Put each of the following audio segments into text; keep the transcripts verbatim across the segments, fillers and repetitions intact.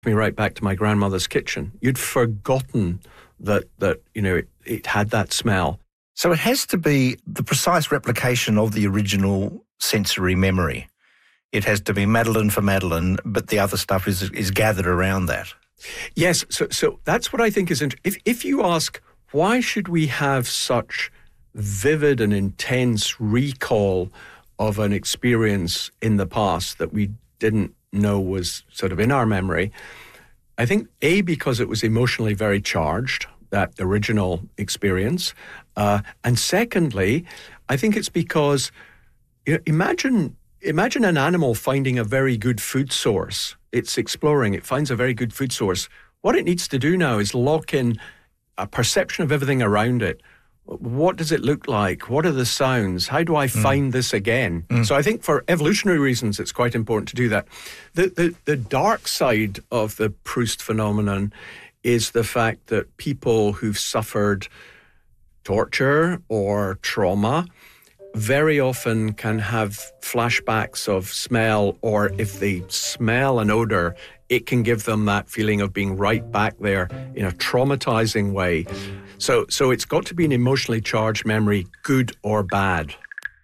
Me right back to my grandmother's kitchen. You'd forgotten that, that you know, it, it had that smell. So it has to be the precise replication of the original sensory memory. It has to be Madeleine for Madeleine, but the other stuff is is gathered around that. Yes, so so that's what I think is interesting. If, if you ask, why should we have such vivid and intense recall of an experience in the past that we didn't know was sort of in our memory? I think, A, because it was emotionally very charged, that original experience. Uh, and secondly, I think it's because, you know, imagine, imagine an animal finding a very good food source. It's exploring, it finds a very good food source. What it needs to do now is lock in a perception of everything around it. What does it look like? What are the sounds? How do I find mm. this again? Mm. So I think for evolutionary reasons, it's quite important to do that. The, the the dark side of the Proust phenomenon is the fact that people who've suffered torture or trauma very often can have flashbacks of smell, or if they smell an odor, it can give them that feeling of being right back there in a traumatizing way. So, so it's got to be an emotionally charged memory, good or bad.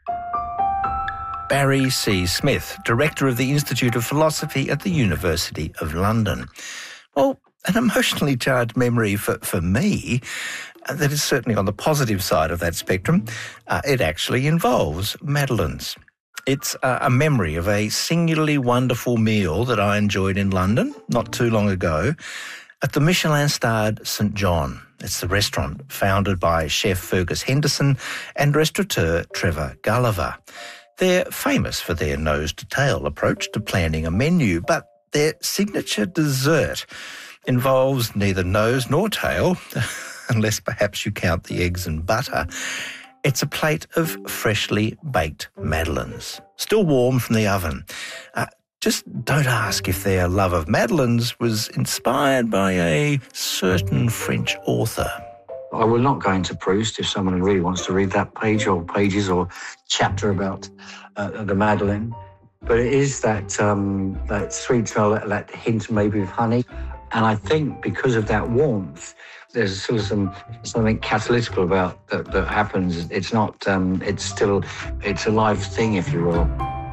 Barry C. Smith, Director of the Institute of Philosophy at the University of London. Well, an emotionally charged memory for, for me, uh, that is certainly on the positive side of that spectrum, uh, it actually involves Madeleines. It's uh, a memory of a singularly wonderful meal that I enjoyed in London not too long ago at the Michelin-starred Saint John. It's the restaurant founded by chef Fergus Henderson and restaurateur Trevor Gulliver. They're famous for their nose-to-tail approach to planning a menu, but their signature dessert involves neither nose nor tail, unless perhaps you count the eggs and butter. It's a plate of freshly baked madeleines, still warm from the oven. Uh, just don't ask if their love of madeleines was inspired by a certain French author. I will not go into Proust if someone really wants to read that page or pages or chapter about uh, the Madeleine. But it is that um, that sweet smell, that, that hint maybe of honey. And I think because of that warmth, there's sort of some something catalytical about that, that happens. It's not, um, it's still, it's a live thing, if you will.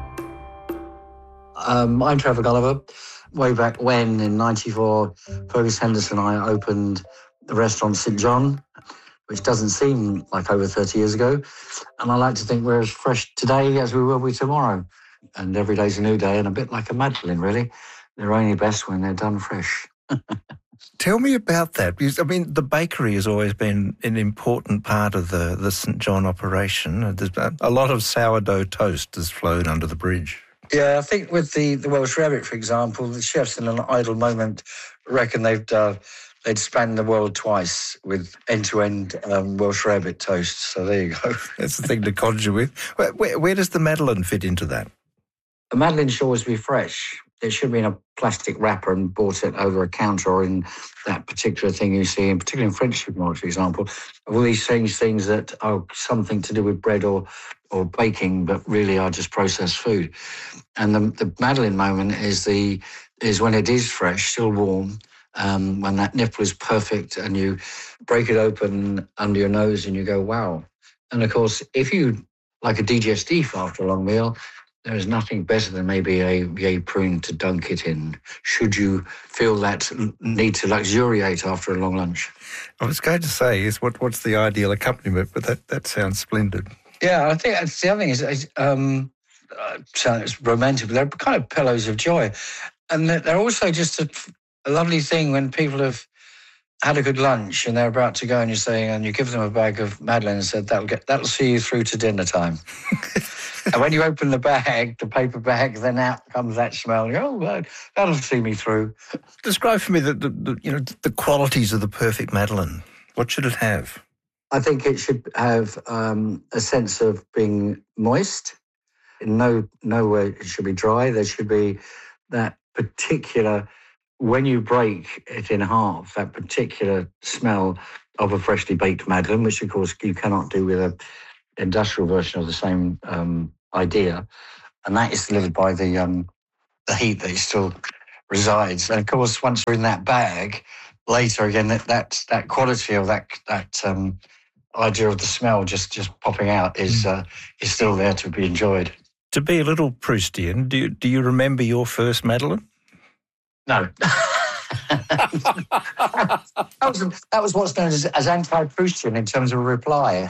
Um, I'm Trevor Gulliver. Way back when, in ninety-four, Fergus Henderson and I opened the restaurant Saint John, which doesn't seem like over thirty years ago. And I like to think we're as fresh today as we will be tomorrow. And every day's a new day, and a bit like a Madeleine, really. They're only best when they're done fresh. Tell me about that, because, I mean, the bakery has always been an important part of the, the Saint John operation. There's a lot of sourdough toast has flowed under the bridge. Yeah, I think with the, the Welsh Rabbit, for example, the chefs in an idle moment reckon they've uh, they'd spanned the world twice with end-to-end um, Welsh Rabbit toast. So there you go. That's the thing to conjure with. Where, where, where does the Madeleine fit into that? The Madeleine should always be fresh. It should be in a plastic wrapper and bought it over a counter or in that particular thing you see, in particularly in French supermarkets, for example, all these strange things that are something to do with bread or or baking, but really are just processed food. And the, the Madeleine moment is the is when it is fresh, still warm, um, when that nipple is perfect and you break it open under your nose and you go, wow. And of course, if you like a digestif after a long meal, there is nothing better than maybe a vieille prune to dunk it in, should you feel that need to luxuriate after a long lunch. I was going to say, is what what's the ideal accompaniment, but that, that sounds splendid. Yeah, I think that's the other thing is, is um, uh, it's romantic, but they're kind of pillows of joy. And they're also just a, a lovely thing when people have had a good lunch and they're about to go and you're saying, and you give them a bag of Madeleine and said, that'll get, that'll see you through to dinner time. And when you open the bag, the paper bag, then out comes that smell. You go, oh, well, that'll see me through. Describe for me the, the, the you know the qualities of the perfect Madeleine. What should it have? I think it should have um, a sense of being moist. In no no way it should be dry. There should be that particular, when you break it in half, that particular smell of a freshly baked Madeleine, which of course you cannot do with a industrial version of the same um, idea, and that is delivered by the um, the heat that is still resides. And of course, once we're in that bag, later again, that that, that quality or that that um, idea of the smell just, just popping out is uh, is still there to be enjoyed. To be a little Proustian, do you, do you remember your first Madeleine? No. that, was, that was what's known as, as anti-Proustian in terms of a reply.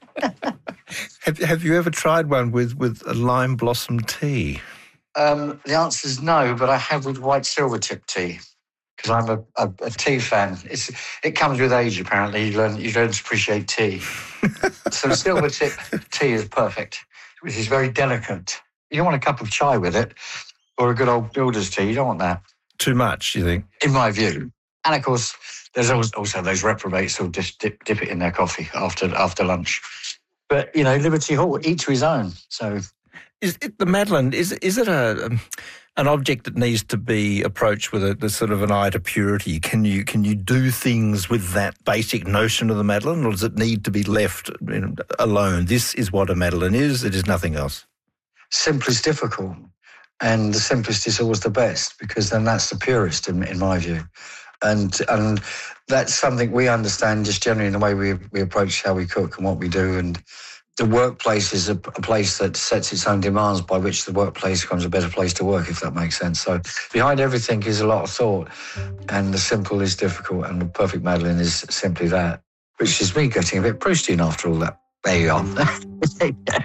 have, have you ever tried one with, with a lime blossom tea? Um, the answer is no, but I have with white silvertip tea because I'm a, a, a tea fan. It's, it comes with age, apparently. You learn, you learn to appreciate tea. So silvertip tea is perfect, which is very delicate. You don't want a cup of chai with it or a good old builder's tea. You don't want that. Too much, you think? In my view. And, of course, there's also those reprobates who'll just dip, dip it in their coffee after after lunch. But, you know, Liberty Hall, each to his own. So, is it the Madeleine, is, is it a um, an object that needs to be approached with a, a sort of an eye to purity? Can you can you do things with that basic notion of the Madeleine, or does it need to be left, you know, alone? This is what a Madeleine is, it is nothing else. Simple is difficult. And the simplest is always the best, because then that's the purest, in, in my view. And and that's something we understand just generally in the way we we approach how we cook and what we do. And the workplace is a, a place that sets its own demands by which the workplace becomes a better place to work, if that makes sense. So behind everything is a lot of thought, and the simple is difficult, and the perfect Madeleine is simply that, which is me getting a bit Proustian after all that. There you are.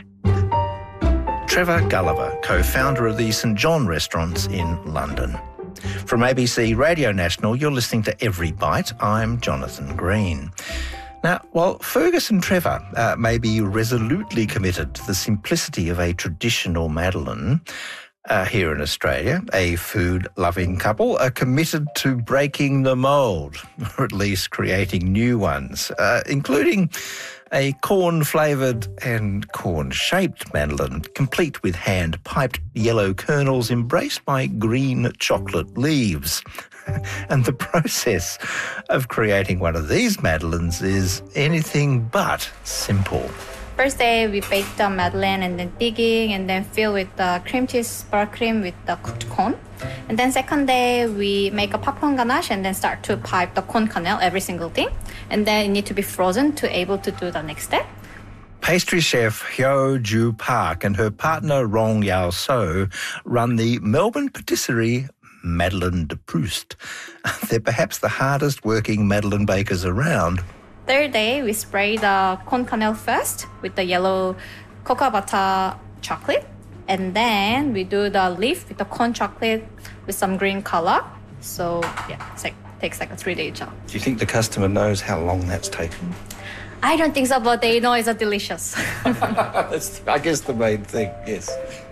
Trevor Gulliver, co-founder of the St John restaurants in London. From A B C Radio National, you're listening to Every Bite. I'm Jonathan Green. Now, while Fergus and Trevor uh, may be resolutely committed to the simplicity of a traditional Madeleine, uh, here in Australia, a food-loving couple are committed to breaking the mould, or at least creating new ones, uh, including a corn-flavoured and corn-shaped Madeleine, complete with hand-piped yellow kernels embraced by green chocolate leaves. And the process of creating one of these Madeleines is anything but simple. First day, we bake the Madeleine and then digging and then fill with the cream cheese buttercream with the cooked corn. And then second day, we make a popcorn ganache and then start to pipe the corn kernel, every single thing. And then it needs to be frozen to able to do the next step. Pastry chef Hyo Ju Park and her partner Rong Yao So run the Melbourne patisserie Madeleine de Proust. They're perhaps the hardest working Madeleine bakers around. Third day, we spray the corn kernel first with the yellow cocoa butter chocolate. And then we do the leaf with the corn chocolate with some green color. So, yeah, it's like, takes like a three-day job. Do you think the customer knows how long that's taken? I don't think so, but they know it's a delicious. That's, I guess, the main thing, yes.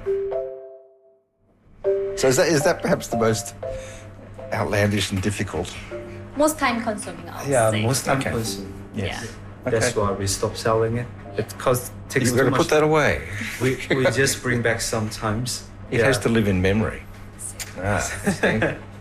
So is that is that perhaps the most outlandish and difficult? Most time-consuming, I would Yeah, say. most time Okay. consuming. Yes. Yeah. That's Okay. why we stopped selling it. It cost takes You're too going to much. put that away. We we just bring back sometimes. It Yeah. has to live in memory. Ah, see.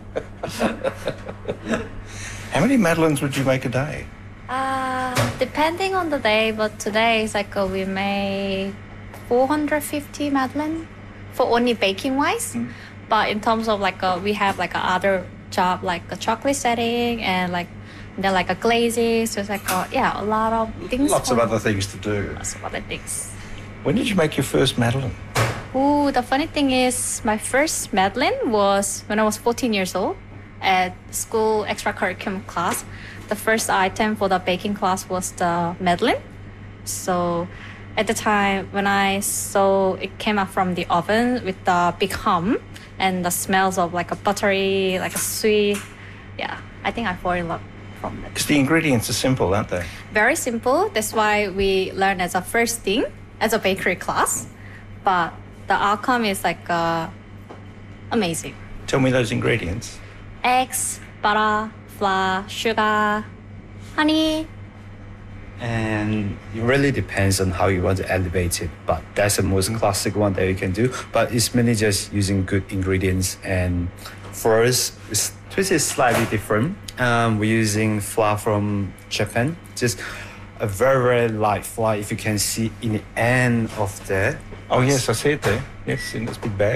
How many Madeleines would you make a day? Uh, depending on the day, but today is like uh, we made four hundred fifty Madeleine for only baking wise. Mm. But in terms of like uh, we have like a other job like a chocolate setting and like then like a glazing. So it's like uh, yeah, a lot of things. Lots of for- other things to do. Lots of other things. When did you make your first Madeleine? Ooh, the funny thing is my first Madeleine was when I was fourteen years old at school extracurriculum class. The first item for the baking class was the Madeleine. So at the time when I saw it came out from the oven with the big hum and the smells of like a buttery, like a sweet, yeah, I think I fall in love from that. Because the ingredients are simple, aren't they? Very simple. That's why we learn as a first thing as a bakery class. But the outcome is like uh, amazing. Tell me those ingredients. Eggs, butter, flour, sugar, honey. And it really depends on how you want to elevate it. But that's the most classic one that you can do. But it's mainly just using good ingredients. And for us, it's, twist is slightly different. Um, we're using flour from Japan. Just a very, very light flour. If you can see in the end of the Oh, yes, I see it there. Yes, in those big bags.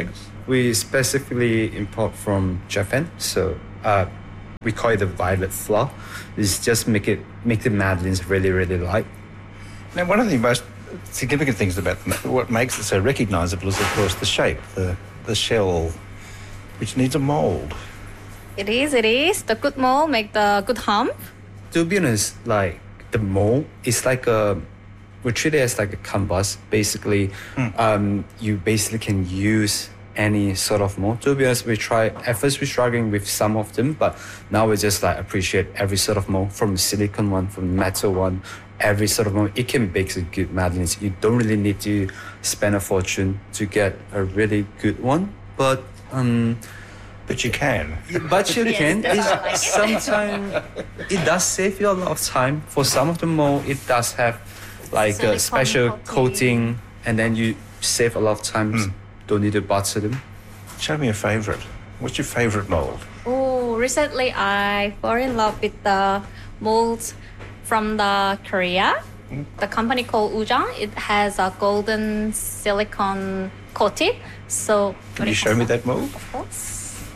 we specifically import from Japan. So uh, we call it the violet flour. It's just make it make the madeleines really, really light. Now, one of the most significant things about them, what makes it so recognisable is, of course, the shape, the the shell, which needs a mould. It is, it is. The good mold make the good hump. To be honest, like the mold is like a, we treat it as like a canvas. Basically, mm. um, you basically can use any sort of mold. To be honest, we try, at first we're struggling with some of them, but now we just like appreciate every sort of mold, from the silicone one, from the metal one, every sort of mold. It can bake a good madeleines. You don't really need to spend a fortune to get a really good one, but um, But you can. But you Yes, can. that's It's what I like. sometimes it does save you a lot of time. For some of the mold, it does have like Silicone a special coating. coating, and then you save a lot of time. Mm. Don't need to butter them. Show me a favourite. What's your favourite mould? Oh, recently I fell in love with the molds from the Korea. The company called Ujang. It has a golden silicone coating. So Can you show me that mould? Of course.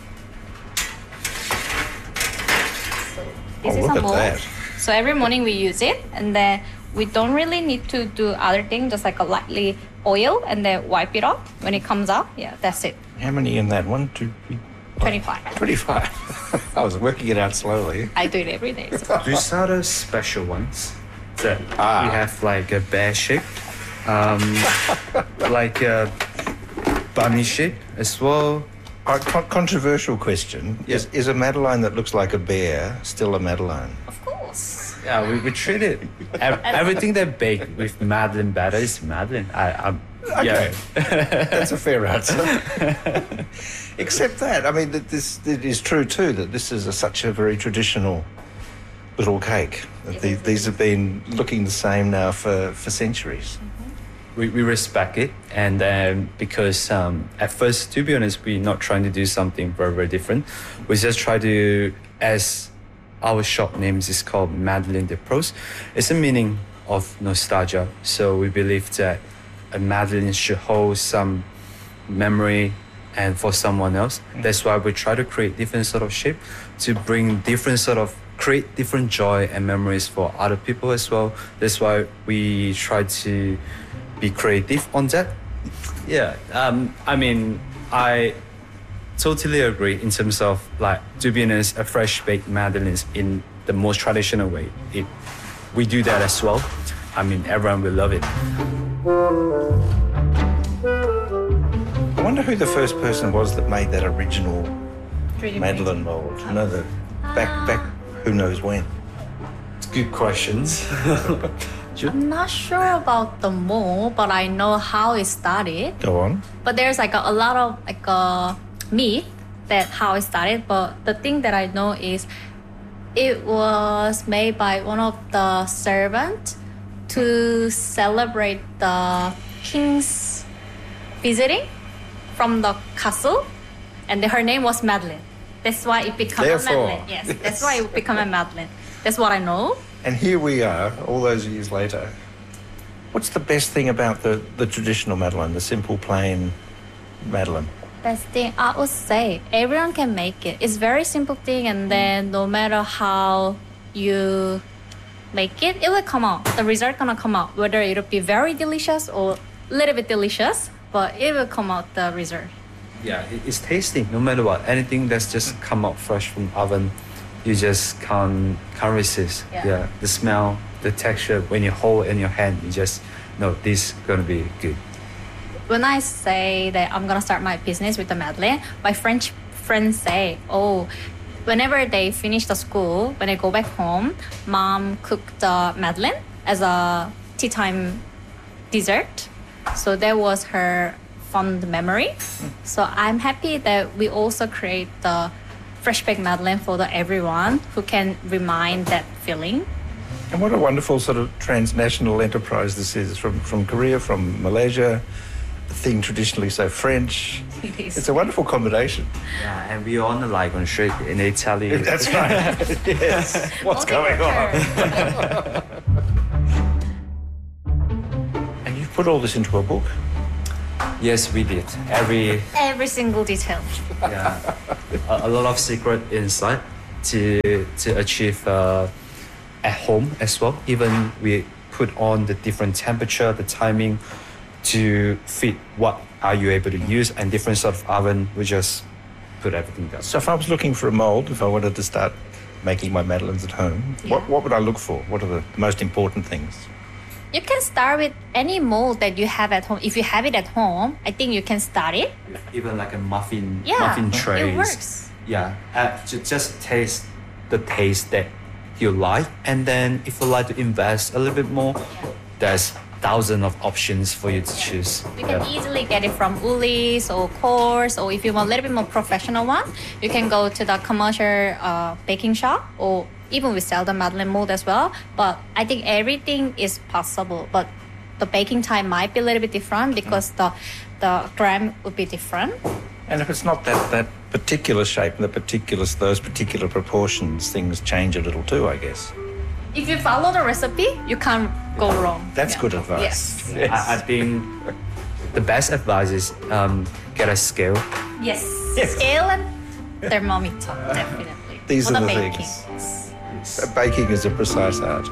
Oh, This is look a at mold. that. So every morning we use it, and then we don't really need to do other things, just like a lightly oil and then wipe it off when it comes out. Yeah, that's it. How many in that? One, two, three, twenty-five. twenty-five. I was working it out slowly. I do it every day. So. These are the special ones that Ah. we have like a bear shape, um, like a bunny shape as well. A con- controversial question. Yeah. Is, is a Madeleine that looks like a bear still a Madeleine? Of course. Yeah, we, we treat it. ev- Everything that baked with madeleine batter is madeleine. I, I'm, Okay. yeah. That's a fair answer. Except that, I mean, that this it is true too that this is a, such a very traditional little cake. That the, these have been looking the same now for, for centuries. we, we respect it, and um, because um, at first, to be honest, we're not trying to do something very, very different. We just try to, as our shop name is called Madeleine de Proust, it's a meaning of nostalgia. So we believe that a madeleine should hold some memory and for someone else. That's why we try to create different sort of shape to bring different sort of create different joy and memories for other people as well. That's why we try to be creative on that. Yeah, um, I mean, I totally agree in terms of like, to be honest, a fresh baked madeleines in the most traditional way. It, we do that as well. I mean, everyone will love it. I wonder who the first person was that made that original Pretty Madeleine mould. You know, the back, back, who knows when. Good questions. I'm not sure about the mold, but I know how it started. Go on. But there's like a, a lot of like a myth that how it started. But the thing that I know is it was made by one of the servants to celebrate the king's visiting from the castle, and her name was Madeleine. That's why it became Therefore. a Madeleine. Yes, that's why it became a Madeleine. That's what I know. And here we are, all those years later. What's the best thing about the, the traditional Madeleine, the simple, plain Madeleine? Best thing I would say, everyone can make it. It's very simple thing, and then no matter how you make it, it will come out. The result gonna come out, whether it'll be very delicious or a little bit delicious, but it will come out the result. Yeah, it- it's tasty no matter what. Anything that's just come out fresh from oven, you just can't can't resist. Yeah. The smell, the texture. When you hold it in your hand, you just know this is gonna be good. When I say that I'm gonna start my business with the Madeleine, my French friends say, oh, whenever they finish the school, when they go back home, mom cooked the Madeleine as a tea time dessert. So that was her fond memory. So I'm happy that we also create the fresh baked Madeleine for the everyone who can remind that feeling. And what a wonderful sort of transnational enterprise this is, from, from Korea, from Malaysia, the thing traditionally so French. It is. It's a wonderful combination. Yeah, and we on the like on street in Italy. That's right. Yes. What's going on? And you've put all this into a book. Yes, we did. Every Every single detail. yeah, a, a lot of secret inside to to achieve uh, at home as well. Even we put on the different temperature, the timing to fit what are you able to use, and different sort of oven. We just put everything down. So if I was looking for a mould, if I wanted to start making my madeleines at home, Yeah. what, what would I look for? What are the most important things? You can start with any mold that you have at home. If you have it at home, I think you can start it. Even like a muffin, Yeah, muffin trays. it works. Yeah, uh, to just taste the taste that you like, and then if you like to invest a little bit more, there's thousands of options for you to choose. You can easily get it from Woolies or Coors, or if you want a little bit more professional one, you can go to the commercial uh, baking shop, or even we sell the Madeleine mold as well. But I think everything is possible, but the baking time might be a little bit different because the the gram would be different. And if it's not that, that particular shape and the particular, those particular proportions, things change a little too, I guess. If you follow the recipe, you can't go wrong. That's Yeah. good advice. Yes. Yes. I, I think the best advice is um, get a scale. Yes. Yes. Scale and thermometer, definitely. These For are the the baking. things. Baking is a precise art.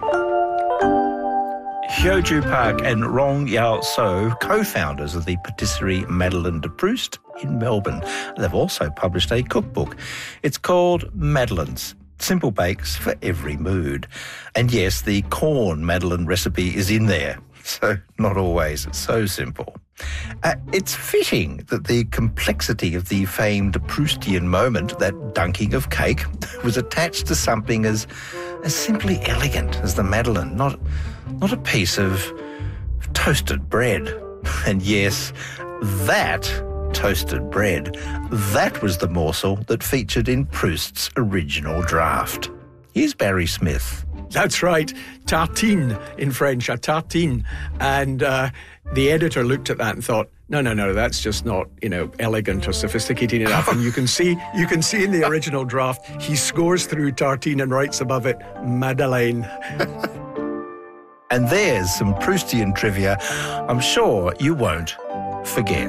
Hyo-Ju Park and Rong Yao So, co-founders of the patisserie Madeleine de Proust in Melbourne. They've also published a cookbook. It's called Madeleines, Simple Bakes for Every Mood. And yes, the corn Madeleine recipe is in there. So not always so simple. Uh, it's fitting that the complexity of the famed Proustian moment, that dunking of cake, was attached to something as, as simply elegant as the Madeleine, not, not a piece of toasted bread. And yes, that toasted bread, that was the morsel that featured in Proust's original draft. Here's Barry Smith. That's right, tartine in French, a tartine. And uh, the editor looked at that and thought, no, no, no, that's just not, you know, elegant or sophisticated enough. And you can see, you can see in the original draft, he scores through tartine and writes above it, Madeleine. And there's some Proustian trivia I'm sure you won't forget.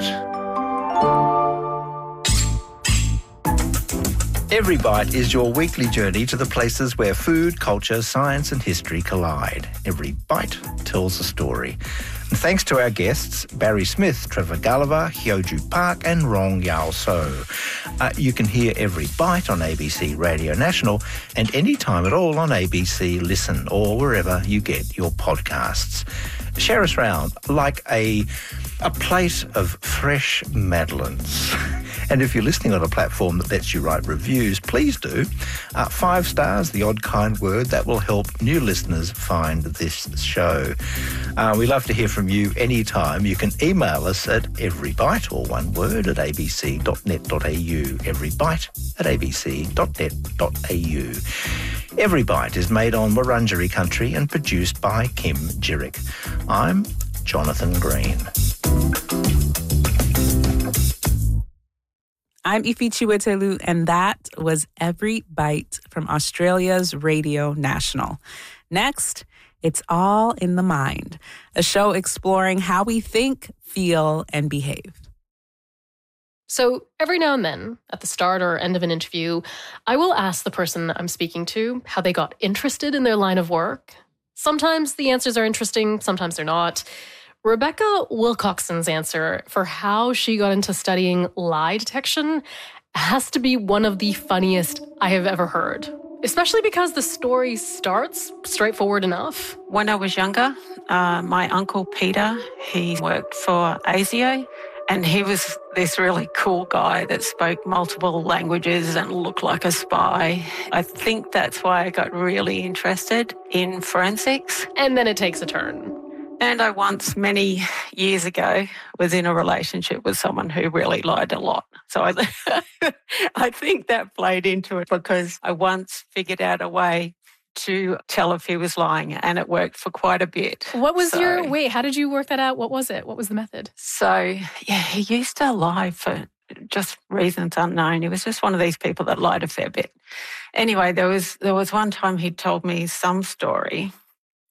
Every Bite is your weekly journey to the places where food, culture, science and history collide. Every bite tells a story. And thanks to our guests, Barry Smith, Trevor Gulliver, Hyo-Ju Park and Rong Yao So. Uh, you can hear Every Bite on A B C Radio National and any time at all on A B C Listen or wherever you get your podcasts. Share us round like a, a plate of fresh madeleines. And if you're listening on a platform that lets you write reviews, please do. Uh, five stars, the odd kind word, that will help new listeners find this show. Uh, we love to hear from you anytime. You can email us at everybite, or one word, at a b c dot net dot a u. Everybite at a b c dot net dot a u. Every Bite is made on Wurundjeri country and produced by Kim Jirick. I'm Jonathan Green. I'm Ifi Chiwetelu, and that was Every Bite from Australia's Radio National. Next, It's All in the Mind, a show exploring how we think, feel, and behave. So every now and then, at the start or end of an interview, I will ask the person I'm speaking to how they got interested in their line of work. Sometimes the answers are interesting, sometimes they're not. Rebecca Wilcoxon's answer for how she got into studying lie detection has to be one of the funniest I have ever heard, especially because the story starts straightforward enough. When I was younger, uh, my uncle Peter, he worked for ASIO, and he was this really cool guy that spoke multiple languages and looked like a spy. I think that's why I got really interested in forensics. And then it takes a turn. And I once, many years ago, was in a relationship with someone who really lied a lot. So I, I think that played into it, because I once figured out a way to tell if he was lying, and it worked for quite a bit. What was so, your, wait, how did you work that out? What was it? What was the method? So, yeah, he used to lie for just reasons unknown. He was just one of these people that lied a fair bit. Anyway, there was there was one time he told me some story,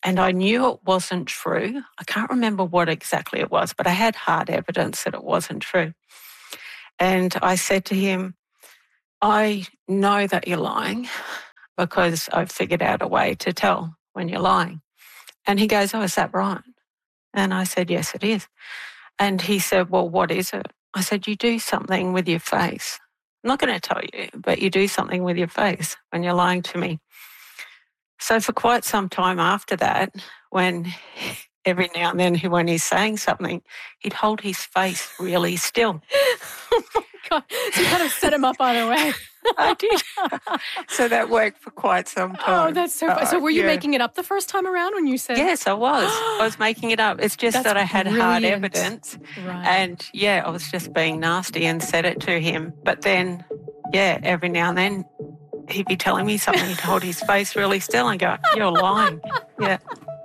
And I knew it wasn't true. I can't remember what exactly it was, but I had hard evidence that it wasn't true. And I said to him, I know that you're lying because I've figured out a way to tell when you're lying. And he goes, oh, is that right? And I said, yes, it is. And he said, well, what is it? I said, you do something with your face. I'm not going to tell you, but you do something with your face when you're lying to me. So for quite some time after that, when every now and then when he's saying something, he'd hold his face really still. Oh my God. So you kind of set him up either way. I did. So that worked for quite some time. Oh, that's so funny. So were you yeah. making it up the first time around when you said? Yes, I was. I was making it up. It's just that's that I had brilliant. hard evidence. Right. And yeah, I was just being nasty and said it to him. But then, yeah, every now and then he'd be telling me something. He'd hold his face really still and go, you're lying. Yeah.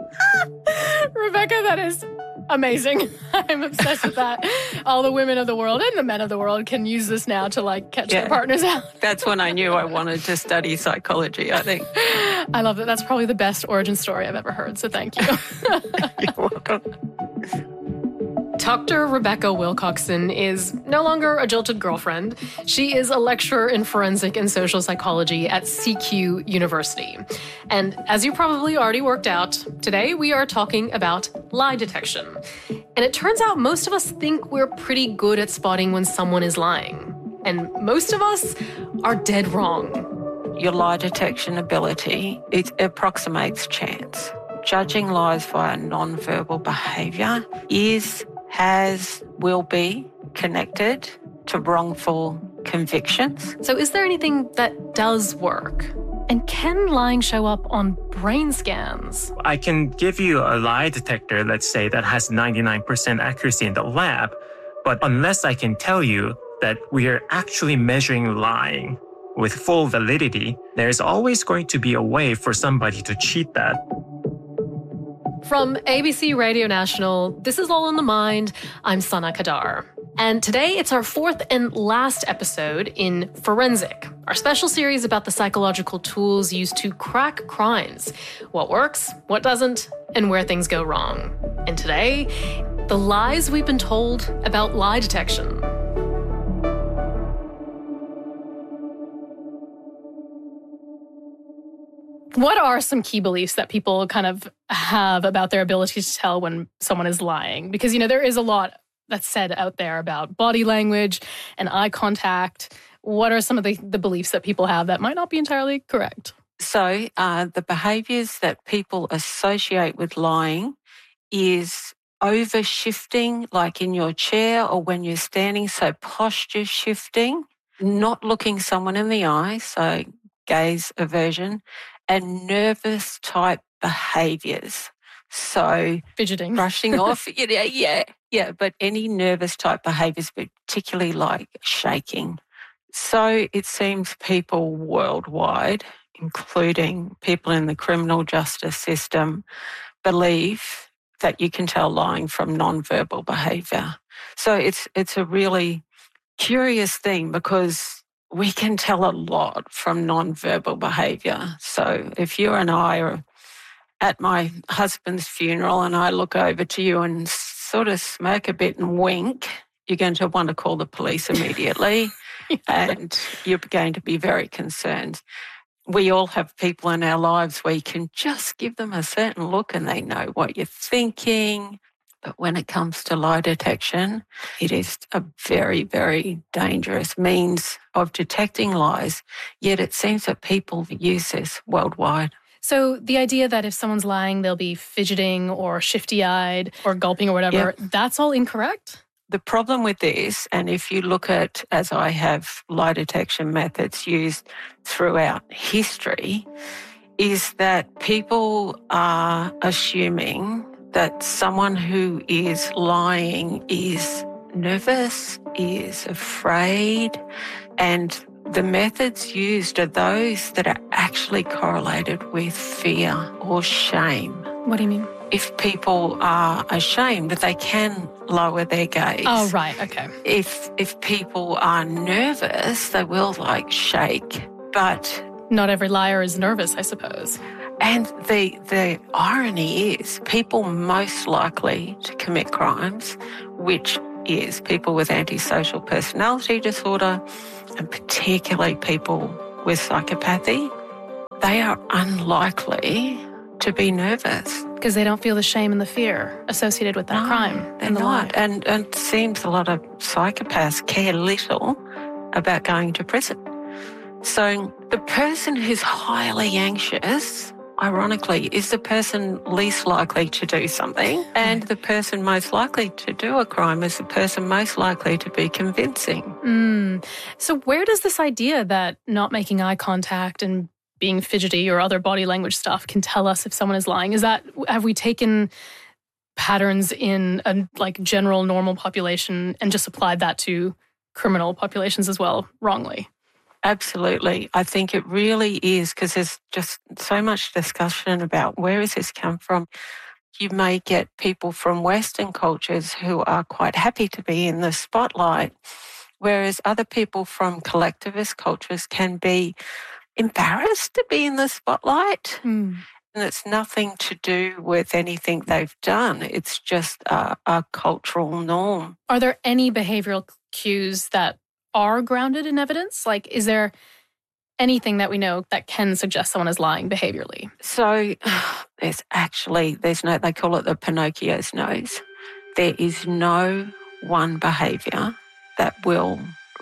Rebecca, that is amazing. I'm obsessed with that. All the women of the world and the men of the world can use this now to like catch yeah. their partners out. That's when I knew I wanted to study psychology, I think. I love that. That's probably the best origin story I've ever heard. So thank you. You're welcome. Doctor Rebecca Wilcoxon is no longer a jilted girlfriend. She is a lecturer in forensic and social psychology at C Q University. And as you probably already worked out, today we are talking about lie detection. And it turns out most of us think we're pretty good at spotting when someone is lying. And most of us are dead wrong. Your lie detection ability, it approximates chance. Judging lies via non-verbal behaviour is has, will be connected to wrongful convictions. So is there anything that does work? And can lying show up on brain scans? I can give you a lie detector, let's say, that has ninety-nine percent accuracy in the lab, but unless I can tell you that we are actually measuring lying with full validity, there's always going to be a way for somebody to cheat that. From A B C Radio National, this is All in the Mind. I'm Sana Kadar. And today it's our fourth and last episode in Forensic, our special series about the psychological tools used to crack crimes, what works, what doesn't, and where things go wrong. And today, the lies we've been told about lie detection. What are some key beliefs that people kind of have about their ability to tell when someone is lying? Because, you know, there is a lot that's said out there about body language and eye contact. What are some of the, the beliefs that people have that might not be entirely correct? So uh, the behaviours that people associate with lying is over shifting, like in your chair or when you're standing, so posture shifting, not looking someone in the eye, so gaze aversion, and nervous type behaviours. So fidgeting, brushing off, yeah, yeah, yeah, but any nervous type behaviours, particularly like shaking. So it seems people worldwide, including people in the criminal justice system, believe that you can tell lying from non-verbal behaviour. So it's it's a really curious thing because we can tell a lot from non-verbal behaviour. So if you and I are at my husband's funeral and I look over to you and sort of smirk a bit and wink, you're going to want to call the police immediately and you're going to be very concerned. We all have people in our lives where you can just give them a certain look and they know what you're thinking. But when it comes to lie detection, it is a very, very dangerous means of detecting lies, yet it seems that people use this worldwide. So the idea that if someone's lying, they'll be fidgeting or shifty-eyed or gulping or whatever, yep. That's all incorrect? The problem with this, and if you look at, as I have, lie detection methods used throughout history, is that people are assuming that someone who is lying is nervous, is afraid, and the methods used are those that are actually correlated with fear or shame. What do you mean? If people are ashamed, that they can lower their gaze. Oh, right, okay. If if people are nervous, they will like shake, but not every liar is nervous, I suppose. And the the irony is people most likely to commit crimes, which is people with antisocial personality disorder and particularly people with psychopathy, they are unlikely to be nervous. Because they don't feel the shame and the fear associated with that No, crime. they're and the not. lie. And, and it seems a lot of psychopaths care little about going to prison. So the person who's highly anxious, ironically, is the person least likely to do something, and the person most likely to do a crime is the person most likely to be convincing. Mm. So where does this idea that not making eye contact and being fidgety or other body language stuff can tell us if someone is lying? Is that, have we taken patterns in a like general normal population and just applied that to criminal populations as well wrongly? Absolutely. I think it really is, because there's just so much discussion about where has this come from. You may get people from Western cultures who are quite happy to be in the spotlight, whereas other people from collectivist cultures can be embarrassed to be in the spotlight. Mm. And it's nothing to do with anything they've done. It's just a, a cultural norm. Are there any behavioral cues that are grounded in evidence? Like, is there anything that we know that can suggest someone is lying behaviorally? So there's actually, there's no, they call it the Pinocchio's nose. There is no one behaviour that will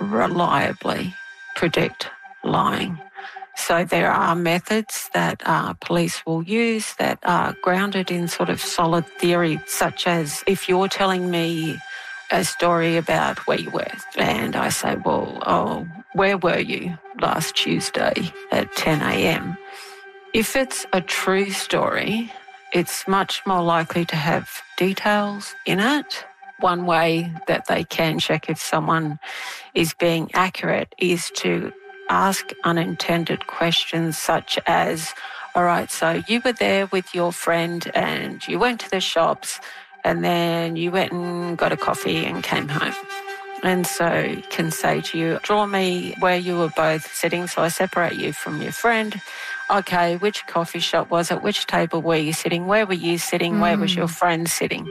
reliably predict lying. So there are methods that uh, police will use that are grounded in sort of solid theory, such as if you're telling me a story about where you were, and I say, well, oh, where were you last Tuesday at ten a.m.? If it's a true story, it's much more likely to have details in it. One way that they can check if someone is being accurate is to ask unintended questions such as, all right, so you were there with your friend and you went to the shops and then you went and got a coffee and came home. And so can say to you, draw me where you were both sitting, so I separate you from your friend. Okay, which coffee shop was it? Which table were you sitting? Where were you sitting? Mm. Where was your friend sitting?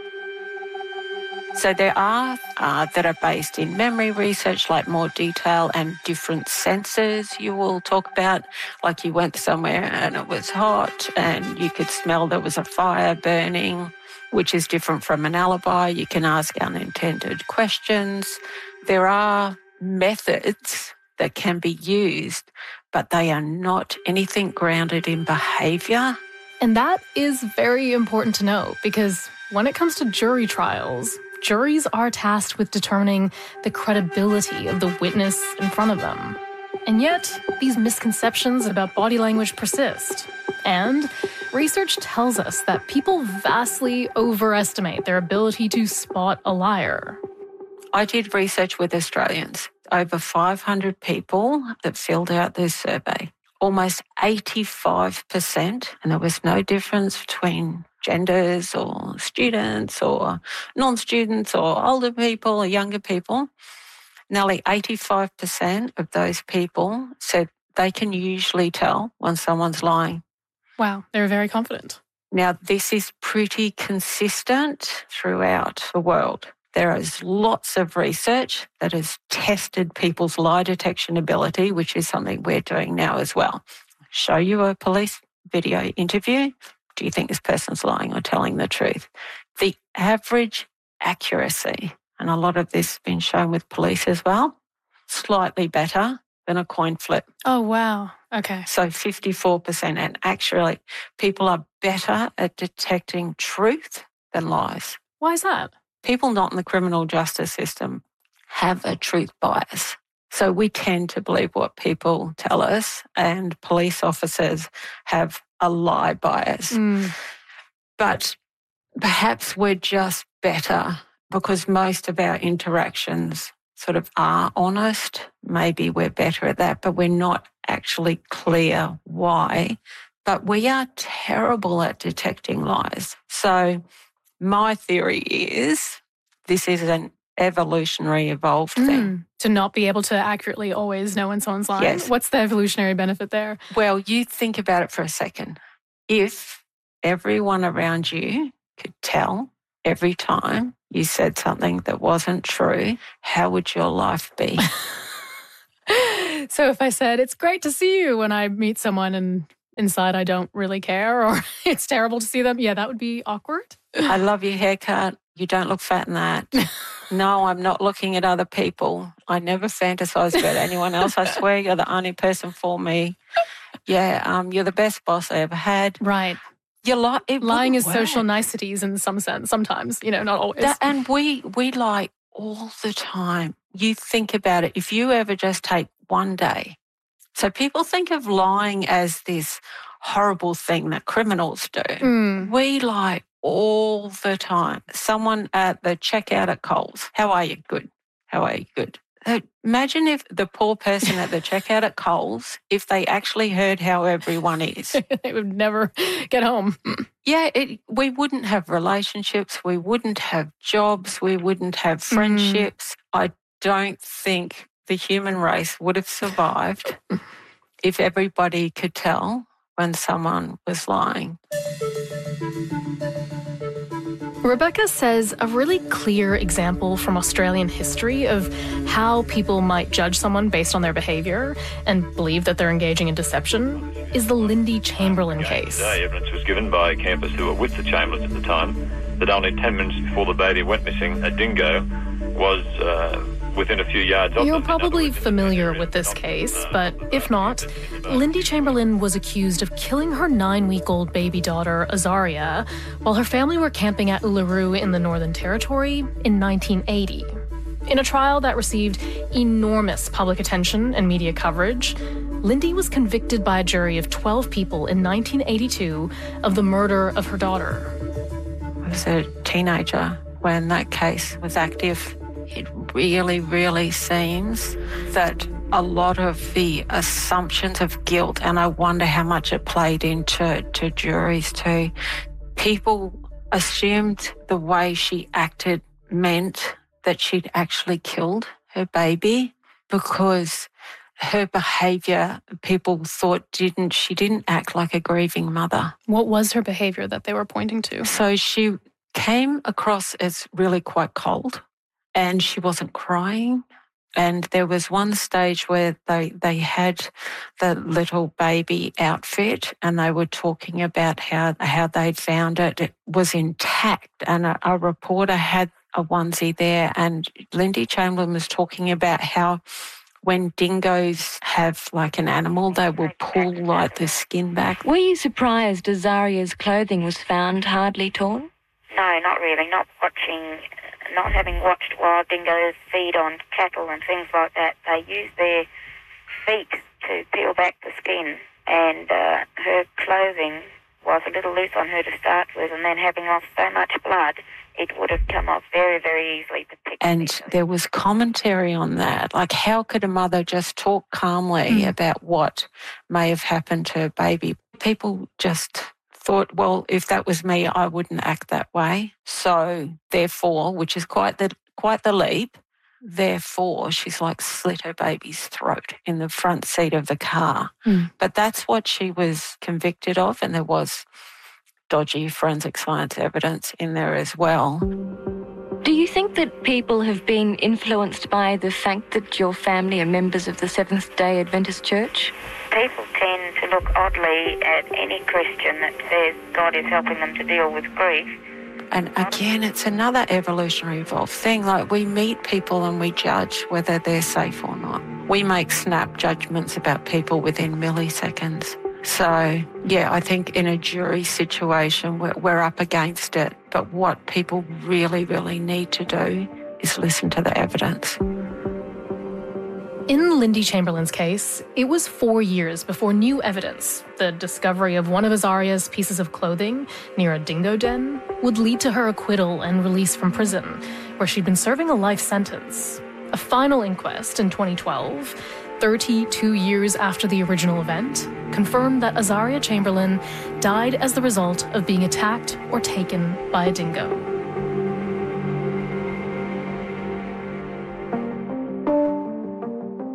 So there are uh, that are based in memory research, like more detail and different senses you will talk about, like you went somewhere and it was hot and you could smell there was a fire burning, which is different from an alibi. You can ask unintended questions. There are methods that can be used, but they are not anything grounded in behaviour. And that is very important to know, because when it comes to jury trials, juries are tasked with determining the credibility of the witness in front of them. And yet, these misconceptions about body language persist. And research tells us that people vastly overestimate their ability to spot a liar. I did research with Australians, over five hundred people that filled out this survey. Almost eighty-five percent, and there was no difference between genders or students or non-students or older people or younger people. Nearly eighty-five percent of those people said they can usually tell when someone's lying. Wow, they're very confident. Now, this is pretty consistent throughout the world. There is lots of research that has tested people's lie detection ability, which is something we're doing now as well. Show you a police video interview. Do you think this person's lying or telling the truth? The average accuracy, and a lot of this has been shown with police as well, slightly better than a coin flip. Oh, wow. Okay. So fifty-four percent. And actually, people are better at detecting truth than lies. Why is that? People not in the criminal justice system have a truth bias. So we tend to believe what people tell us, and police officers have a lie bias. Mm. But perhaps we're just better because most of our interactions sort of are honest. Maybe we're better at that, but we're not actually clear why. But we are terrible at detecting lies. So my theory is this is an evolutionary evolved mm. thing. To not be able to accurately always know when someone's lying? Yes. What's the evolutionary benefit there? Well, you think about it for a second. if everyone around you could tell every time you said something that wasn't true, how would your life be? So if I said, it's great to see you when I meet someone and inside I don't really care, or it's terrible to see them, yeah, that would be awkward. I love your haircut. You don't look fat in that. No, I'm not looking at other people. I never fantasize about anyone else. I swear you're the only person for me. Yeah, um, you're the best boss I ever had. Right. You're li- it Lying is work. social niceties in some sense, sometimes, you know, not always. That, and we we lie all the time. You think about it. If you ever just take one day. So people think of lying as this horrible thing that criminals do. Mm. We lie all the time. Someone at the checkout at Coles, how are you? Good. How are you? Good. Imagine if the poor person at the checkout at Coles, if they actually heard how everyone is. They would never get home. Yeah, it, we wouldn't have relationships. We wouldn't have jobs. We wouldn't have friendships. Mm. I don't think the human race would have survived if everybody could tell when someone was lying. Rebecca says a really clear example from Australian history of how people might judge someone based on their behaviour and believe that they're engaging in deception is the Lindy Chamberlain case. Today, evidence was given by campers who were with the Chamberlains at the time that only ten minutes before the baby went missing, a dingo was uh, within a few yards of You're them. probably familiar with this case, but if not, Lindy Chamberlain was accused of killing her nine-week-old baby daughter, Azaria, while her family were camping at Uluru in the Northern Territory in nineteen eighty. In a trial that received enormous public attention and media coverage, Lindy was convicted by a jury of twelve people in nineteen eighty-two of the murder of her daughter. I was a teenager when that case was active. It really, really seems that a lot of the assumptions of guilt, and I wonder how much it played into to juries too, people assumed the way she acted meant that she'd actually killed her baby because her behaviour, people thought didn't, she didn't act like a grieving mother. What was her behaviour that they were pointing to? So she came across as really quite cold. And she wasn't crying. And there was one stage where they, they had the little baby outfit and they were talking about how, how they'd found it. It was intact. And a, a reporter had a onesie there. And Lindy Chamberlain was talking about how when dingoes have like an animal, they will pull like the skin back. Were you surprised Azaria's clothing was found hardly torn? No, not really. Not watching... Not having watched wild dingoes feed on cattle and things like that, they use their feet to peel back the skin, and uh, her clothing was a little loose on her to start with, and then having lost so much blood, it would have come off very, very easily. And there was commentary on that, like how could a mother just talk calmly mm. about what may have happened to her baby? People just thought, well, if that was me, I wouldn't act that way. So therefore, which is quite the quite the leap, therefore she's like slit her baby's throat in the front seat of the car. Mm. But that's what she was convicted of, and there was dodgy forensic science evidence in there as well. Do you think that people have been influenced by the fact that your family are members of the Seventh-day Adventist Church? People tend to look oddly at any Christian that says God is helping them to deal with grief. And again, it's another evolutionary evolved thing. Like we meet people and we judge whether they're safe or not. We make snap judgments about people within milliseconds. So, yeah, I think in a jury situation, we're, we're up against it. But what people really, really need to do is listen to the evidence. In Lindy Chamberlain's case, it was four years before new evidence, the discovery of one of Azaria's pieces of clothing near a dingo den, would lead to her acquittal and release from prison, where she'd been serving a life sentence. A final inquest in twenty twelve, thirty-two years after the original event, confirmed that Azaria Chamberlain died as the result of being attacked or taken by a dingo.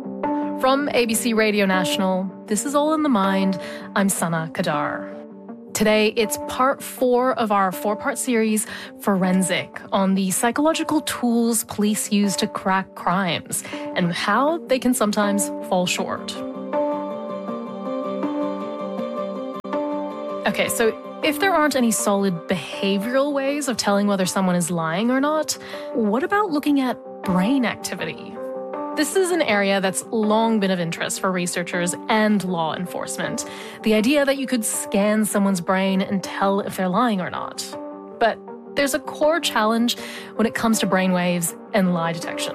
From A B C Radio National, this is All in the Mind. I'm Sana Kadar. Today, it's part four of our four-part series, Forensic, on the psychological tools police use to crack crimes and how they can sometimes fall short. Okay, so if there aren't any solid behavioral ways of telling whether someone is lying or not, what about looking at brain activity? This is an area that's long been of interest for researchers and law enforcement. The idea that you could scan someone's brain and tell if they're lying or not. But there's a core challenge when it comes to brainwaves and lie detection.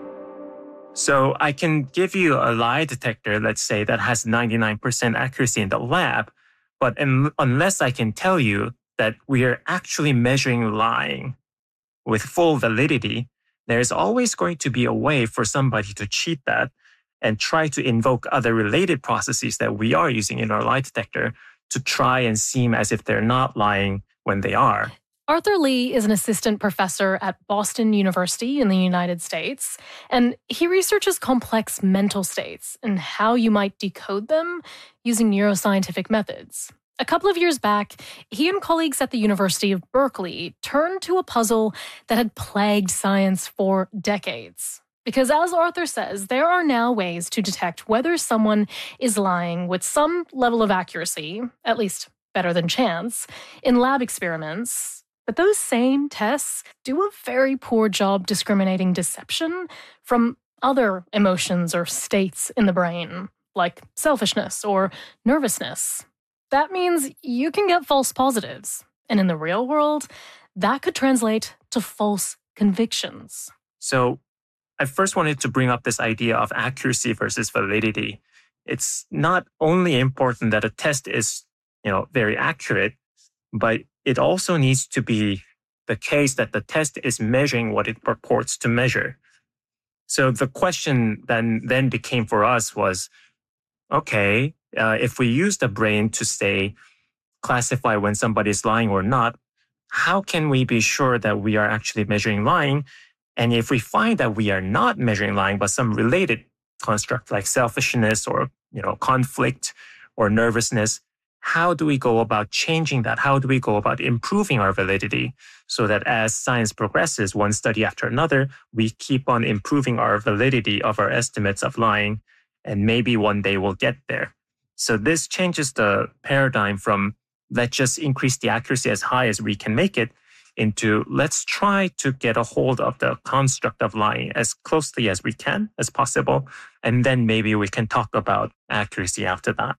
So I can give you a lie detector, let's say, that has ninety-nine percent accuracy in the lab, but un- unless I can tell you that we are actually measuring lying with full validity, there's always going to be a way for somebody to cheat that and try to invoke other related processes that we are using in our lie detector to try and seem as if they're not lying when they are. Arthur Lee is an assistant professor at Boston University in the United States, and he researches complex mental states and how you might decode them using neuroscientific methods. A couple of years back, he and colleagues at the University of Berkeley turned to a puzzle that had plagued science for decades. Because as Arthur says, there are now ways to detect whether someone is lying with some level of accuracy, at least better than chance, in lab experiments. But those same tests do a very poor job discriminating deception from other emotions or states in the brain, like selfishness or nervousness. That means you can get false positives. And in the real world, that could translate to false convictions. So I first wanted to bring up this idea of accuracy versus validity. It's not only important that a test is, you know, very accurate, but it also needs to be the case that the test is measuring what it purports to measure. So the question then, then became for us was, okay, Uh, if we use the brain to, say, classify when somebody is lying or not, how can we be sure that we are actually measuring lying? And if we find that we are not measuring lying, but some related construct like selfishness or, you know, conflict or nervousness, how do we go about changing that? How do we go about improving our validity so that as science progresses, one study after another, we keep on improving our validity of our estimates of lying, and maybe one day we'll get there. So this changes the paradigm from let's just increase the accuracy as high as we can make it into let's try to get a hold of the construct of lying as closely as we can, as possible, and then maybe we can talk about accuracy after that.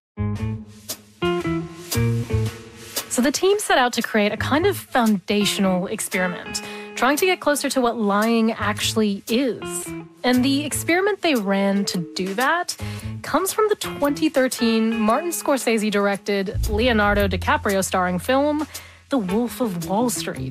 So the team set out to create a kind of foundational experiment, trying to get closer to what lying actually is. And the experiment they ran to do that comes from the twenty thirteen Martin Scorsese-directed, Leonardo DiCaprio-starring film, The Wolf of Wall Street.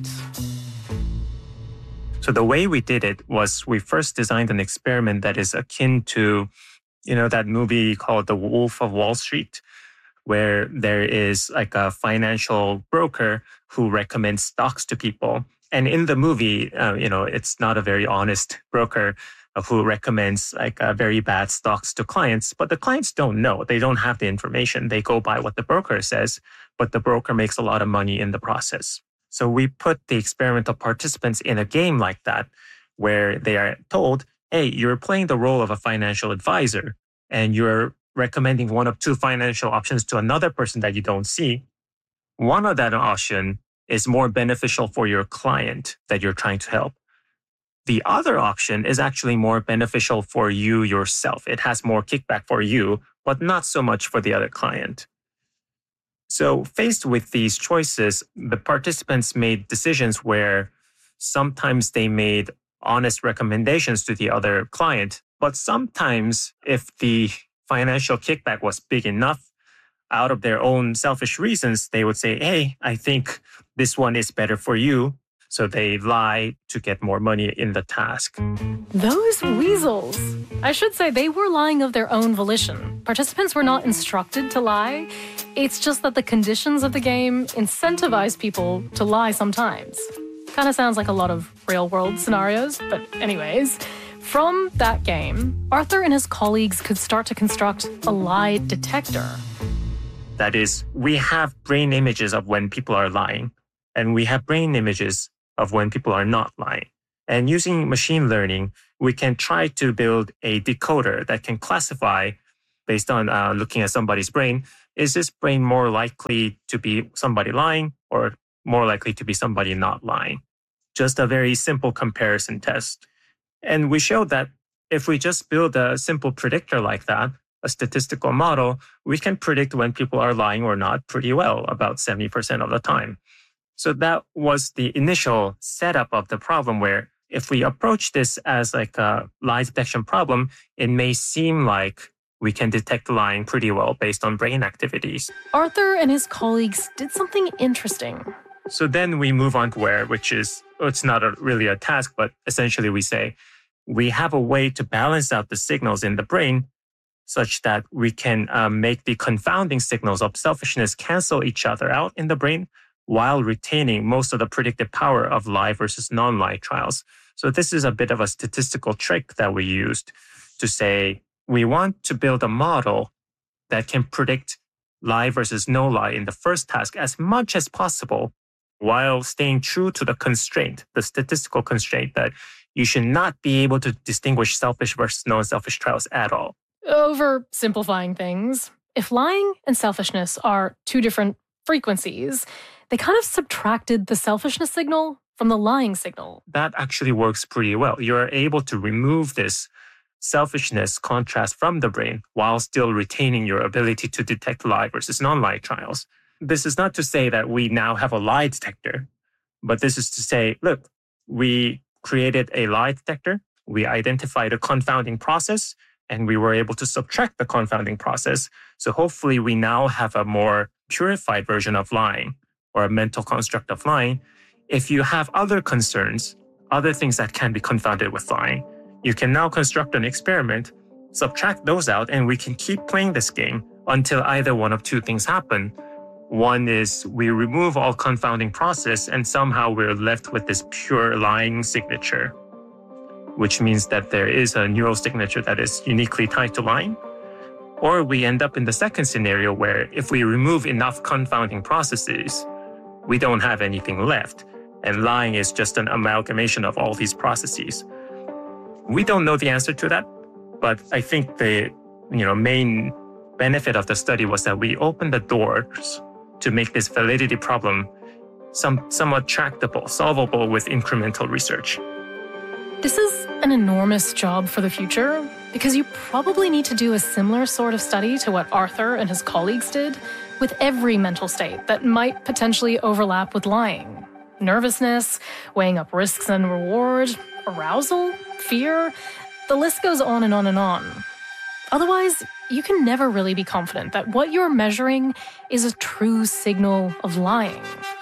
So the way we did it was we first designed an experiment that is akin to, you know, that movie called The Wolf of Wall Street, where there is like a financial broker who recommends stocks to people. And in the movie, uh, you know, it's not a very honest broker who recommends like uh, very bad stocks to clients, but the clients don't know. They don't have the information. They go by what the broker says, but the broker makes a lot of money in the process. So we put the experimental participants in a game like that, where they are told, hey, you're playing the role of a financial advisor, and you're recommending one of two financial options to another person that you don't see. One of that option is more beneficial for your client that you're trying to help. The other option is actually more beneficial for you yourself. It has more kickback for you, but not so much for the other client. So faced with these choices, the participants made decisions where sometimes they made honest recommendations to the other client, but sometimes if the financial kickback was big enough, out of their own selfish reasons, they would say, hey, I think this one is better for you. So they lie to get more money in the task. Those weasels. I should say they were lying of their own volition. Participants were not instructed to lie. It's just that the conditions of the game incentivize people to lie sometimes. Kind of sounds like a lot of real-world scenarios, but anyways, from that game, Arthur and his colleagues could start to construct a lie detector. That is, we have brain images of when people are lying, and we have brain images of when people are not lying. And using machine learning, we can try to build a decoder that can classify based on uh, looking at somebody's brain. Is this brain more likely to be somebody lying or more likely to be somebody not lying? Just a very simple comparison test. And we showed that if we just build a simple predictor like that, a statistical model, we can predict when people are lying or not pretty well, about seventy percent of the time. So that was the initial setup of the problem, where if we approach this as like a lie detection problem, it may seem like we can detect lying pretty well based on brain activities. Arthur and his colleagues did something interesting. So then we move on to where, which is, it's not a, really a task, but essentially we say, we have a way to balance out the signals in the brain such that we can uh, make the confounding signals of selfishness cancel each other out in the brain while retaining most of the predictive power of lie versus non-lie trials. So this is a bit of a statistical trick that we used to say, we want to build a model that can predict lie versus no lie in the first task as much as possible, while staying true to the constraint, the statistical constraint that you should not be able to distinguish selfish versus non-selfish trials at all. Oversimplifying things, if lying and selfishness are two different frequencies, they kind of subtracted the selfishness signal from the lying signal. That actually works pretty well. You're able to remove this selfishness contrast from the brain while still retaining your ability to detect lie versus non-lie trials. This is not to say that we now have a lie detector, but this is to say, look, we created a lie detector, we identified a confounding process, and we were able to subtract the confounding process. So hopefully we now have a more purified version of lying, or a mental construct of lying. If you have other concerns, other things that can be confounded with lying, you can now construct an experiment, subtract those out, and we can keep playing this game until either one of two things happen. One is we remove all confounding process and somehow we're left with this pure lying signature, which means that there is a neural signature that is uniquely tied to lying. Or we end up in the second scenario where if we remove enough confounding processes, we don't have anything left, and lying is just an amalgamation of all these processes. We don't know the answer to that, but I think the you know main benefit of the study was that we opened the doors to make this validity problem some, somewhat tractable, solvable with incremental research. This is an enormous job for the future because you probably need to do a similar sort of study to what Arthur and his colleagues did with every mental state that might potentially overlap with lying. Nervousness, weighing up risks and reward, arousal, fear, the list goes on and on and on. Otherwise, you can never really be confident that what you're measuring is a true signal of lying.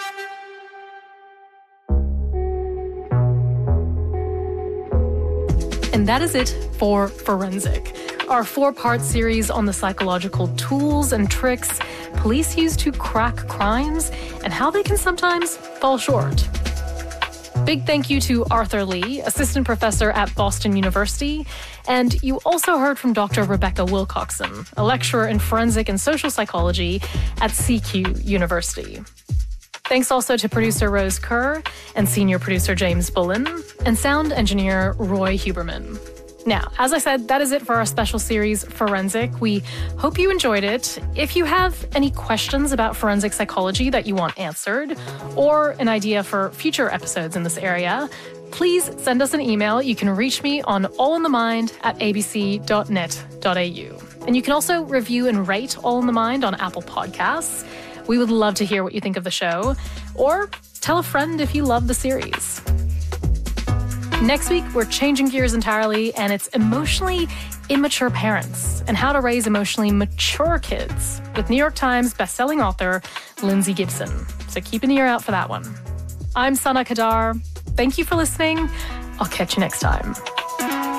And that is it for Forensic, our four-part series on the psychological tools and tricks police use to crack crimes and how they can sometimes fall short. Big thank you to Arthur Lee, assistant professor at Boston University. And you also heard from Doctor Rebecca Wilcoxon, a lecturer in forensic and social psychology at C Q University. Thanks also to producer Rose Kerr and senior producer James Bullen and sound engineer Roy Huberman. Now, as I said, that is it for our special series, Forensic. We hope you enjoyed it. If you have any questions about forensic psychology that you want answered, or an idea for future episodes in this area, please send us an email. You can reach me on allinthemind at a b c dot net dot a u. And you can also review and rate All in the Mind on Apple Podcasts. We would love to hear what you think of the show, or tell a friend if you love the series. Next week, we're changing gears entirely, and it's emotionally immature parents and how to raise emotionally mature kids with New York Times bestselling author Lindsay Gibson. So keep an ear out for that one. I'm Sana Kadar. Thank you for listening. I'll catch you next time.